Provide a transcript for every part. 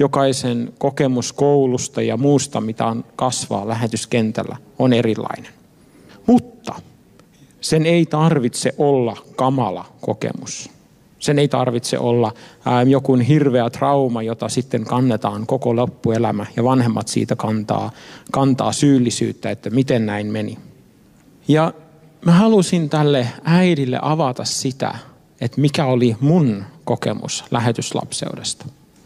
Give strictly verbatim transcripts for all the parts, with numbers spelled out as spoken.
jokaisen kokemus koulusta ja muusta, mitä on kasvaa lähetyskentällä, on erilainen. Mutta sen ei tarvitse olla kamala kokemus. Sen ei tarvitse olla ää, joku hirveä trauma, jota sitten kannetaan koko loppuelämä ja vanhemmat siitä kantaa, kantaa syyllisyyttä, että miten näin meni. Ja mä halusin tälle äidille avata sitä, että mikä oli mun kokemus lähetyslapseudesta.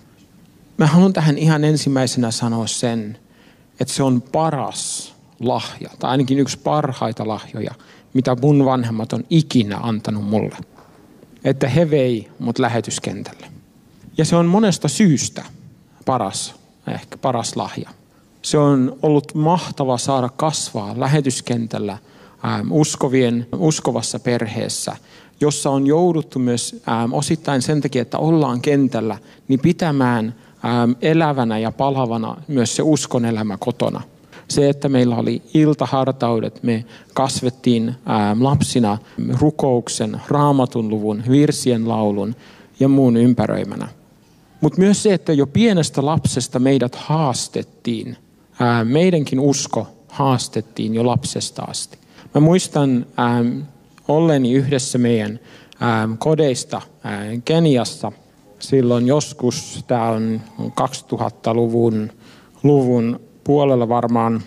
Mä haluan tähän ihan ensimmäisenä sanoa sen, että se on paras lahja, tai ainakin yksi parhaita lahjoja, mitä mun vanhemmat on ikinä antanut mulle. Että he vei mut lähetyskentälle. Ja se on monesta syystä paras, ehkä paras lahja. Se on ollut mahtava saada kasvaa lähetyskentällä ähm, uskovien, uskovassa perheessä, jossa on jouduttu myös ähm, osittain sen takia, että ollaan kentällä, niin pitämään ähm, elävänä ja palavana myös se uskon elämä kotona. Se, että meillä oli iltahartaudet, me kasvettiin ää, lapsina rukouksen, raamatun luvun, virsien laulun ja muun ympäröimänä. Mutta myös se, että jo pienestä lapsesta meidät haastettiin, ää, meidänkin usko haastettiin jo lapsesta asti. Mä muistan ää, olleni yhdessä meidän ää, kodeista ää, Keniassa silloin joskus, tämä on kaksituhattaluvun luvun puolella varmaan,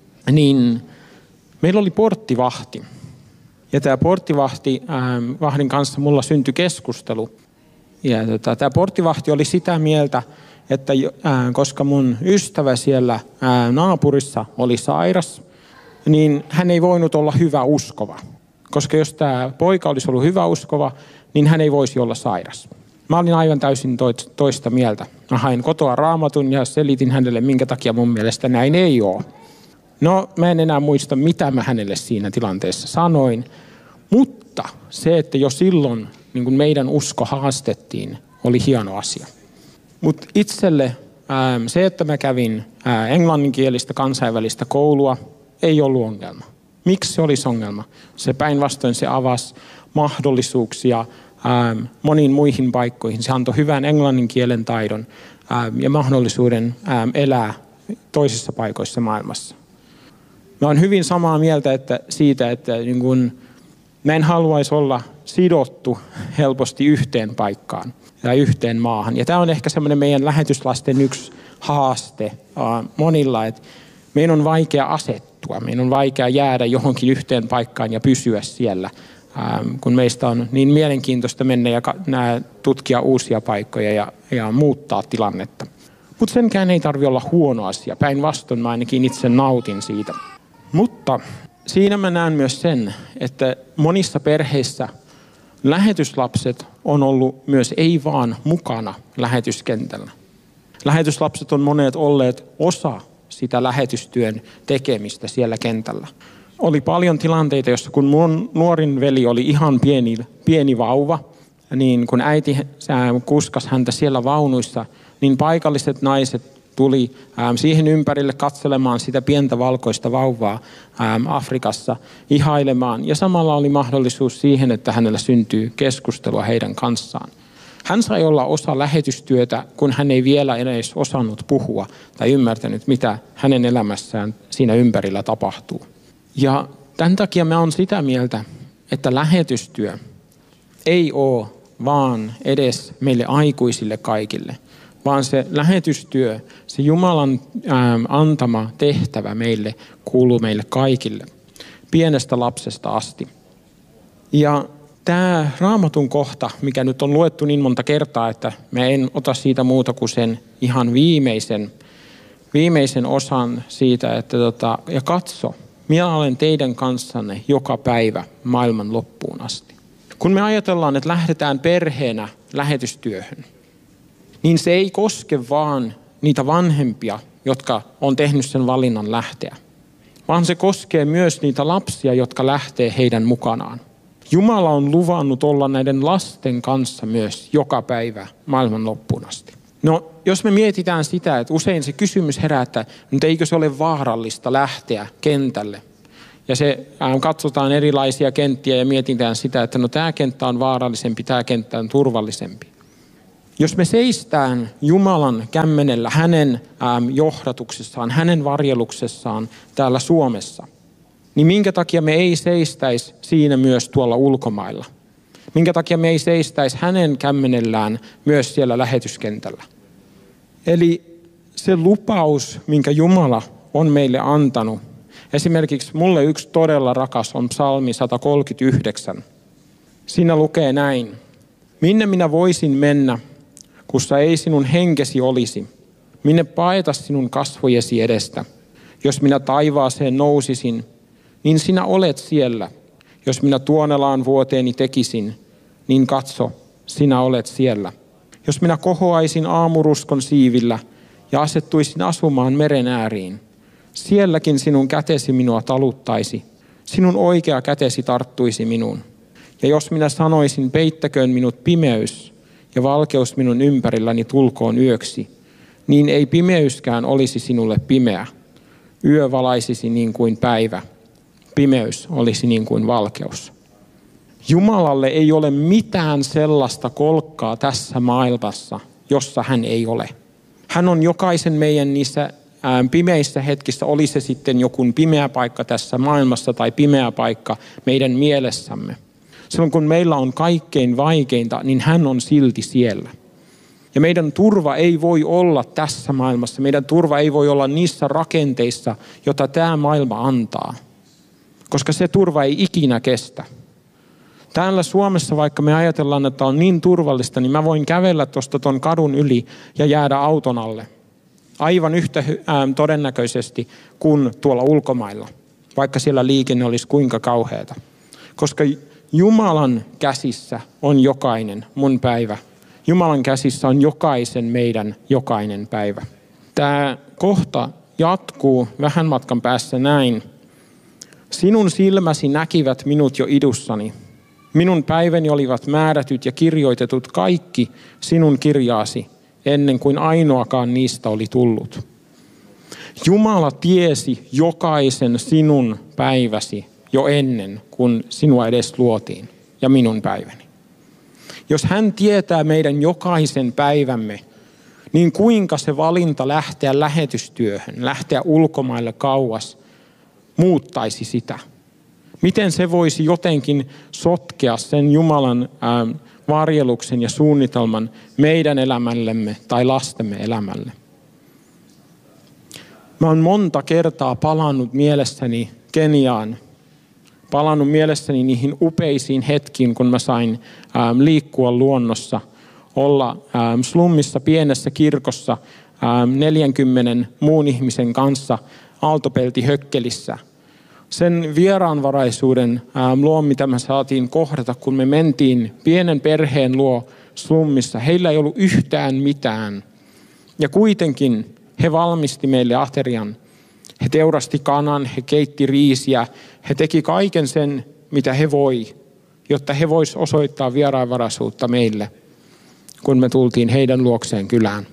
niin meillä oli porttivahti. Ja tämä porttivahti, ähm, vahdin kanssa mulla syntyi keskustelu. Ja tota, tämä porttivahti oli sitä mieltä, että äh, koska mun ystävä siellä äh, naapurissa oli sairas, niin hän ei voinut olla hyvä uskova. Koska jos tämä poika olisi ollut hyvä uskova, niin hän ei voisi olla sairas. Mä olin aivan täysin toista mieltä. Mä hain kotoa raamatun ja selitin hänelle, minkä takia mun mielestä näin ei ole. No, mä en enää muista, mitä mä hänelle siinä tilanteessa sanoin. Mutta se, että jo silloin niin kun meidän usko haastettiin, oli hieno asia. Mutta itselle ää, se, että mä kävin ää, englanninkielistä kansainvälistä koulua, ei ollut ongelma. Miksi se olisi ongelma? Se päinvastoin se avasi mahdollisuuksia Ähm, moniin muihin paikkoihin. Se antoi hyvän englannin kielen taidon ähm, ja mahdollisuuden ähm, elää toisissa paikoissa maailmassa. Mä oon hyvin samaa mieltä että siitä, että niin kun, mä en haluaisi olla sidottu helposti yhteen paikkaan tai yhteen maahan. Ja tämä on ehkä semmoinen meidän lähetyslasten yksi haaste äh, monilla, että meidän on vaikea asettua, meidän on vaikea jäädä johonkin yhteen paikkaan ja pysyä siellä. Kun meistä on niin mielenkiintoista mennä ja tutkia uusia paikkoja ja, ja muuttaa tilannetta. Mutta senkään ei tarvitse olla huono asia. Päinvastoin mä ainakin itse nautin siitä. Mutta siinä mä näen myös sen, että monissa perheissä lähetyslapset on ollut myös ei vaan mukana lähetyskentällä. Lähetyslapset on monet olleet osa sitä lähetystyön tekemistä siellä kentällä. Oli paljon tilanteita, jossa kun mun nuorin veli oli ihan pieni, pieni vauva, niin kun äiti kuskas häntä siellä vaunuissa, niin paikalliset naiset tuli ähm, siihen ympärille katselemaan sitä pientä valkoista vauvaa ähm, Afrikassa, ihailemaan. Ja samalla oli mahdollisuus siihen, että hänellä syntyy keskustelua heidän kanssaan. Hän sai olla osa lähetystyötä, kun hän ei vielä edes osannut puhua tai ymmärtänyt, mitä hänen elämässään siinä ympärillä tapahtuu. Ja tämän takia mä oon sitä mieltä, että lähetystyö ei ole vaan edes meille aikuisille kaikille, vaan se lähetystyö, se Jumalan ää, antama tehtävä meille kuuluu meille kaikille, pienestä lapsesta asti. Ja tämä Raamatun kohta, mikä nyt on luettu niin monta kertaa, että mä en ota siitä muuta kuin sen ihan viimeisen, viimeisen osan siitä, että tota, ja katso, minä olen teidän kanssanne joka päivä maailman loppuun asti. Kun me ajatellaan, että lähdetään perheenä lähetystyöhön, niin se ei koske vaan niitä vanhempia, jotka on tehnyt sen valinnan lähteä, vaan se koskee myös niitä lapsia, jotka lähtee heidän mukanaan. Jumala on luvannut olla näiden lasten kanssa myös joka päivä maailman loppuun asti. No, jos me mietitään sitä, että usein se kysymys herää, että eikö se ole vaarallista lähteä kentälle. Ja se äh, katsotaan erilaisia kenttiä ja mietitään sitä, että no tämä kenttä on vaarallisempi, tämä kenttä on turvallisempi. Jos me seistään Jumalan kämmenellä hänen ähm, johdatuksessaan, hänen varjeluksessaan täällä Suomessa, niin minkä takia me ei seistäisi siinä myös tuolla ulkomailla? Minkä takia me ei seistäisi hänen kämmenellään myös siellä lähetyskentällä? Eli se lupaus, minkä Jumala on meille antanut. Esimerkiksi mulle yksi todella rakas on psalmi sata kolmekymmentäyhdeksän. Siinä lukee näin. Minne minä voisin mennä, kussa ei sinun henkesi olisi? Minne paeta sinun kasvojesi edestä? Jos minä taivaaseen nousisin, niin sinä olet siellä. Jos minä tuonelaan vuoteeni tekisin, niin katso, sinä olet siellä. Jos minä kohoaisin aamuruskon siivillä ja asettuisin asumaan meren ääriin, sielläkin sinun kätesi minua taluttaisi, sinun oikea kätesi tarttuisi minuun. Ja jos minä sanoisin, peittäköön minut pimeys ja valkeus minun ympärilläni tulkoon yöksi, niin ei pimeyskään olisi sinulle pimeä. Yö valaisisi niin kuin päivä, pimeys olisi niin kuin valkeus. Jumalalle ei ole mitään sellaista kolkkaa tässä maailmassa, jossa hän ei ole. Hän on jokaisen meidän niissä pimeissä hetkissä, oli se sitten joku pimeä paikka tässä maailmassa tai pimeä paikka meidän mielessämme. Silloin kun meillä on kaikkein vaikeinta, niin hän on silti siellä. Ja meidän turva ei voi olla tässä maailmassa. Meidän turva ei voi olla niissä rakenteissa, jota tämä maailma antaa. Koska se turva ei ikinä kestä. Täällä Suomessa, vaikka me ajatellaan, että on niin turvallista, niin mä voin kävellä tuosta ton kadun yli ja jäädä auton alle. Aivan yhtä ää, todennäköisesti kuin tuolla ulkomailla, vaikka siellä liikenne olisi kuinka kauheata. Koska Jumalan käsissä on jokainen mun päivä. Jumalan käsissä on jokaisen meidän jokainen päivä. Tämä kohta jatkuu vähän matkan päässä näin. Sinun silmäsi näkivät minut jo idussani. Minun päiväni olivat määrätyt ja kirjoitetut kaikki sinun kirjaasi, ennen kuin ainoakaan niistä oli tullut. Jumala tiesi jokaisen sinun päiväsi jo ennen, kun sinua edes luotiin, ja minun päiväni. Jos hän tietää meidän jokaisen päivämme, niin kuinka se valinta lähteä lähetystyöhön, lähteä ulkomaille kauas, muuttaisi sitä? Miten se voisi jotenkin sotkea sen Jumalan ää, varjeluksen ja suunnitelman meidän elämällemme tai lastemme elämälle? Mä oon monta kertaa palannut mielessäni Keniaan. Palannut mielessäni niihin upeisiin hetkiin, kun mä sain ää, liikkua luonnossa. Olla ää, slummissa pienessä kirkossa ää, neljänkymmenen muun ihmisen kanssa aaltopeltihökkelissä. Sen vieraanvaraisuuden ää, luo, mitä me saatiin kohdata, kun me mentiin pienen perheen luo slummissa. Heillä ei ollut yhtään mitään. Ja kuitenkin he valmisti meille aterian. He teurasti kanan, he keitti riisiä, he teki kaiken sen, mitä he voi, jotta he vois osoittaa vieraanvaraisuutta meille, kun me tultiin heidän luokseen kylään.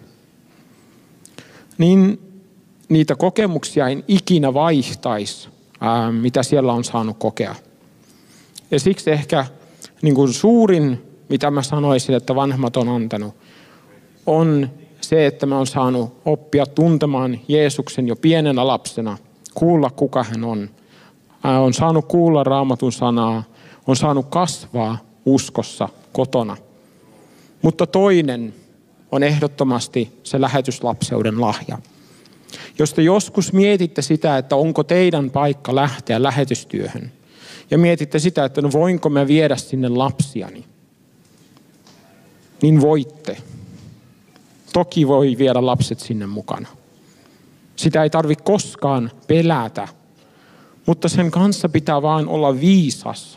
Niin niitä kokemuksia en ikinä vaihtaisi, ää, mitä siellä on saanut kokea. Ja siksi ehkä niin kuin suurin, mitä mä sanoisin, että vanhemmat on antanut, on se, että mä oon saanut oppia tuntemaan Jeesuksen jo pienenä lapsena, kuulla kuka hän on. Ää, on saanut kuulla Raamatun sanaa, on saanut kasvaa uskossa kotona. Mutta toinen on ehdottomasti se lähetyslapseuden lahja. Jos te joskus mietitte sitä, että onko teidän paikka lähteä lähetystyöhön, ja mietitte sitä, että no voinko mä viedä sinne lapsiani, niin voitte. Toki voi viedä lapset sinne mukana. Sitä ei tarvitse koskaan pelätä, mutta sen kanssa pitää vain olla viisas.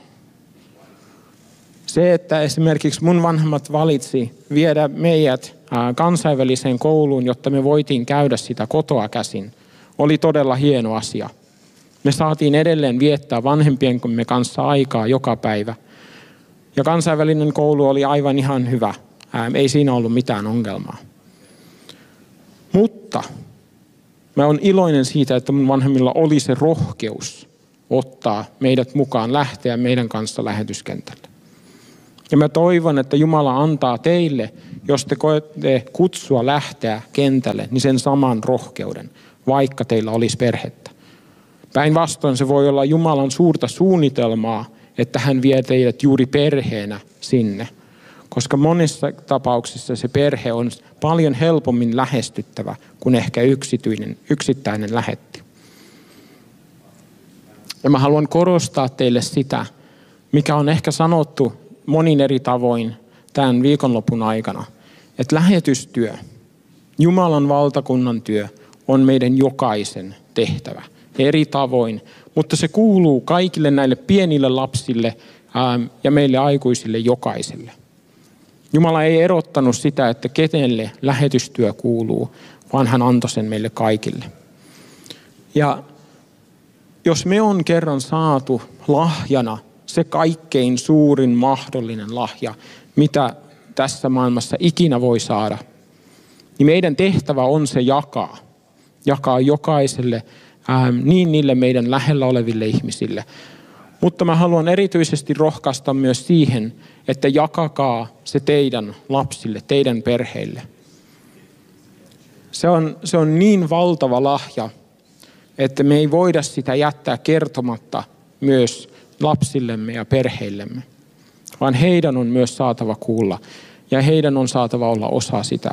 Se, että esimerkiksi mun vanhemmat valitsi viedä meidät kansainväliseen kouluun, jotta me voitiin käydä sitä kotoa käsin, oli todella hieno asia. Me saatiin edelleen viettää vanhempiemme kanssa aikaa joka päivä. Ja kansainvälinen koulu oli aivan ihan hyvä. Ei siinä ollut mitään ongelmaa. Mutta mä oon iloinen siitä, että mun vanhemmilla oli se rohkeus ottaa meidät mukaan, lähteä meidän kanssa lähetyskentälle. Ja mä toivon, että Jumala antaa teille jos te koette kutsua lähteä kentälle, niin sen saman rohkeuden, vaikka teillä olisi perhettä. Päinvastoin se voi olla Jumalan suurta suunnitelmaa, että hän vie teidät juuri perheenä sinne. Koska monissa tapauksissa se perhe on paljon helpommin lähestyttävä kuin ehkä yksityinen, yksittäinen lähetti. Ja mä haluan korostaa teille sitä, mikä on ehkä sanottu monin eri tavoin tämän viikonlopun aikana. Että lähetystyö, Jumalan valtakunnan työ on meidän jokaisen tehtävä eri tavoin. Mutta se kuuluu kaikille näille pienille lapsille ää, ja meille aikuisille jokaiselle. Jumala ei erottanut sitä, että kenelle lähetystyö kuuluu, vaan hän antoi sen meille kaikille. Ja jos me on kerran saatu lahjana se kaikkein suurin mahdollinen lahja, mitä tässä maailmassa ikinä voi saada, niin meidän tehtävä on se jakaa. Jakaa jokaiselle, ää, niin niille meidän lähellä oleville ihmisille. Mutta mä haluan erityisesti rohkaista myös siihen, että jakakaa se teidän lapsille, teidän perheille. Se on, se on niin valtava lahja, että me ei voida sitä jättää kertomatta myös lapsillemme ja perheillemme, vaan heidän on myös saatava kuulla ja heidän on saatava olla osa sitä.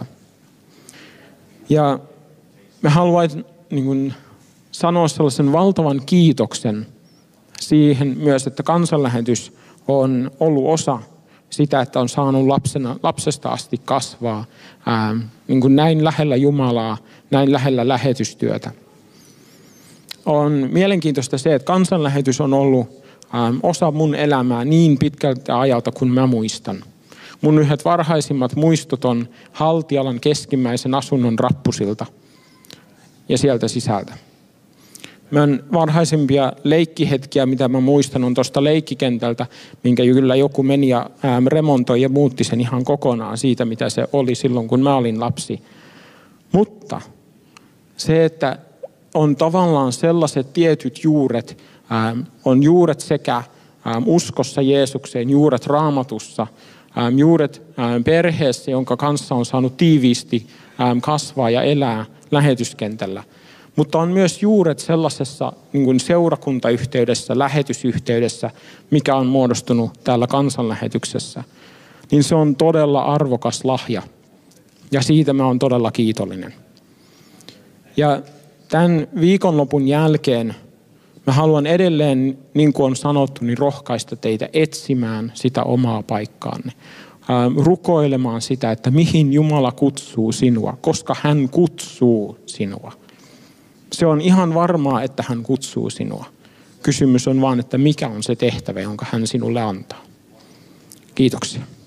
Ja mä haluan niin kuin sanoa sellaisen valtavan kiitoksen siihen myös, että kansanlähetys on ollut osa sitä, että on saanut lapsena, lapsesta asti kasvaa ää, niin kuin näin lähellä Jumalaa, näin lähellä lähetystyötä. On mielenkiintoista se, että kansanlähetys on ollut ää, osa mun elämää niin pitkältä ajalta kuin mä muistan. Mun yhdet varhaisimmat muistot on Haltialan keskimmäisen asunnon rappusilta ja sieltä sisältä. Mä varhaisimpia leikkihetkiä, mitä mä muistan, on tuosta leikkikentältä, minkä kyllä joku meni ja ää, remontoi ja muutti sen ihan kokonaan siitä, mitä se oli silloin, kun mä olin lapsi. Mutta se, että on tavallaan sellaiset tietyt juuret, ää, on juuret sekä ää, uskossa Jeesukseen, juuret Raamatussa, ää, juuret ää, perheessä, jonka kanssa on saanut tiiviisti ää, kasvaa ja elää lähetyskentällä. Mutta on myös juuret sellaisessa niin kuin seurakuntayhteydessä, lähetysyhteydessä, mikä on muodostunut täällä kansanlähetyksessä. Niin se on todella arvokas lahja. Ja siitä mä oon todella kiitollinen. Ja tämän viikonlopun jälkeen mä haluan edelleen, niin kuin on sanottu, niin rohkaista teitä etsimään sitä omaa paikkaanne. Rukoilemaan sitä, että mihin Jumala kutsuu sinua, koska hän kutsuu sinua. Se on ihan varmaa, että hän kutsuu sinua. Kysymys on vaan, että mikä on se tehtävä, jonka hän sinulle antaa. Kiitoksia.